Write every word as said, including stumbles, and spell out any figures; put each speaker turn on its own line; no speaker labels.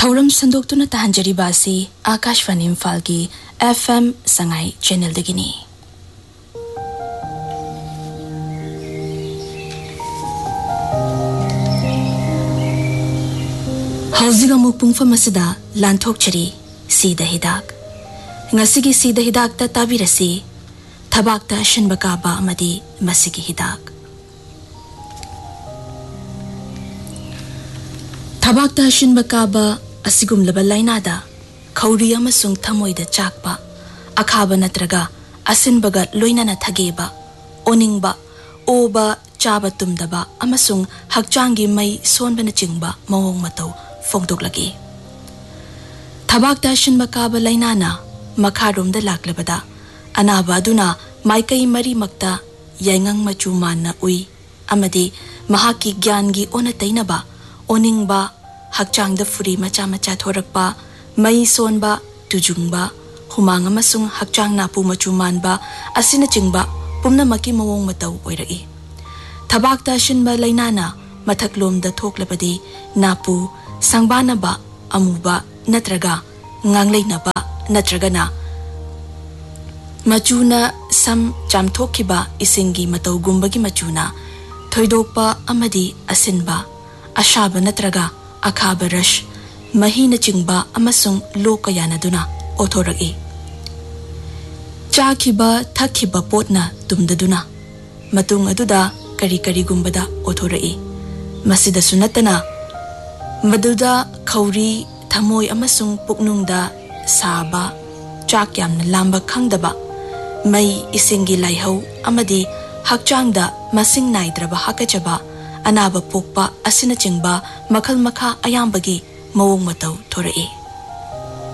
थौरम संदोक्तुना तहंजरीबासी आकाशवाणी इम्फाल की FM Sangai channel दगिनी हौजिग अमुक पुंगफम असदा लांथोकचरी सीदा हिदाक ngasiगी सीदा हिदाक ता ताबिरसी थबाकता अशनबा काबा अमदी मसिगी हिदाक थबाकता अशनबा काबा असिगुमलबा लाइनादा खौरी अमसुंग थमोइदा चाकबा अखाबा नत्रगा असिनबगा लोइनाना थगेबा ओनिंगबा ओबा चाबा तुमदबा अमसुंग हकचांगी मई सोनबना चिंगबा मवोंग मतौ फोंगदोकलगी थबाकता अशनबा काबा लाइनाना मखारोमदा लाक्लबदा अनाबा अदुना माइकई मरी मक्ता याइंगंग मचु मानना उई अमदी महाकी ज्ञानगी ओना तैनबा ओनिंगबा हकचांग फुरी मचा मचा थोरकपा मई सोनबा तुजुंगबा हुमांग अमसुंग हकचांग नापु मचु मानबा असिना चिंगबा पुमनमकी मवोंग मतौ ओइरई थबाकता अशनबा लाइनाना मथकलोमदा थोकलबदी नापु संगबानबा अमुबा नत्रगा ngangleinaba natragana machuna sam chamthokhiba isingi matau gumbagi machuna thoidokpa amadi asinba ashaba natraga akhaba rash mahina chingba amasung lokayana duna othoragi chakhiba thakhiba potna tumdaduna matung aduda kari kari gumbada othorai masida sunatana maduda khauri thamoi amasung puknungda saba chak yamna lamba khangdaba mai isingi laihau amadi hakchangda masing naidraba hakachaba anaba pokpa asina chingba makhal makha ayambagi mawong matau thorai